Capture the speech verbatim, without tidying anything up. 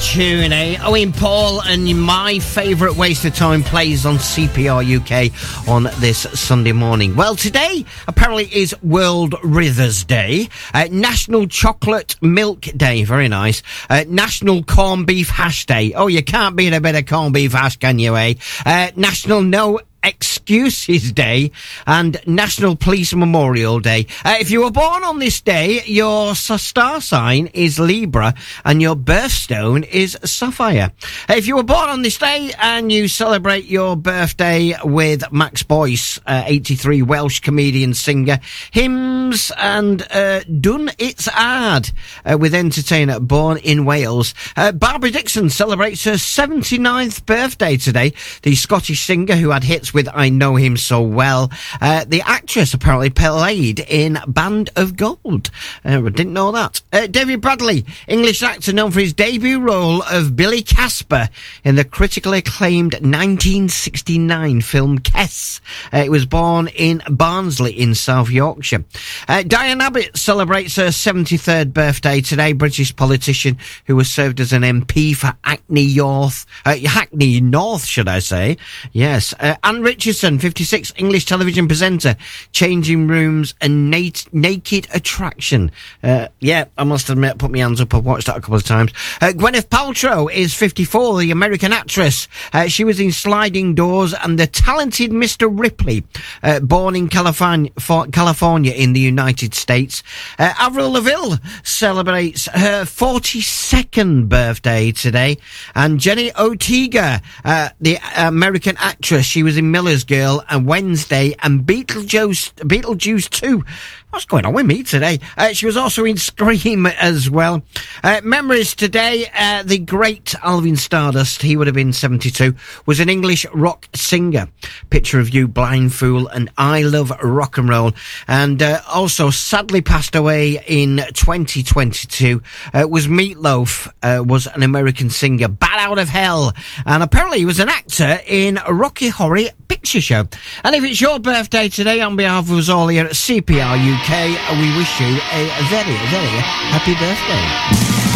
tune, eh? Owen Paul and My Favourite Waste of Time plays on C P R U K on this Sunday morning. Well, today apparently is World Rithers Day, uh, National Chocolate Milk Day, very nice, uh, National Corned Beef Hash Day. Oh, you can't beat a bit of corned beef hash, can you, eh? Uh, National No Excuses Day and National Police Memorial Day. Uh, if you were born on this day, your star sign is Libra and your birthstone is Sapphire. Uh, if you were born on this day and you celebrate your birthday with Max Boyce, uh, eighty-three, Welsh comedian, singer, hymns and uh, Done It's Hard, uh, with entertainer, born in Wales. Uh, Barbara Dixon celebrates her seventy-ninth birthday today. The Scottish singer who had hits with I Know Him So Well. Uh, the actress apparently played in Band of Gold. Uh, I didn't know that. Uh, David Bradley, English actor known for his debut role of Billy Casper in the critically acclaimed nineteen sixty-nine film Kess. Uh, he was born in Barnsley in South Yorkshire. Uh, Diane Abbott celebrates her seventy-third birthday today. British politician who was served as an M P for Hackney North, uh, Hackney North, should I say. Yes. Uh, Anne Richardson, fifty-six, English television presenter, Changing Rooms and Nat- Naked Attraction. Uh, yeah, I must admit, put my hands up, I've watched that a couple of times. Uh, Gwyneth Paltrow is fifty-four, the American actress. Uh, she was in Sliding Doors and The Talented Mister Ripley, uh, born in California, for California in the United States. Uh, Avril Lavigne celebrates her forty-second birthday today. And Jenny Ortega, uh, the American actress, she was in Miller's Girl and Wednesday and Beetlejuice, Beetlejuice two. What's going on with me today? Uh, she was also in Scream as well. Uh, memories today, uh, the great Alvin Stardust, he would have been seventy-two, was an English rock singer. Picture of You, Blind Fool, and I Love Rock and Roll. And uh, also sadly passed away in twenty twenty-two uh, was Meatloaf, uh, was an American singer, Bat Out of Hell. And apparently he was an actor in Rocky Horror Picture Show. And if it's your birthday today, on behalf of us all here at C P R U K, we wish you a very, very happy birthday.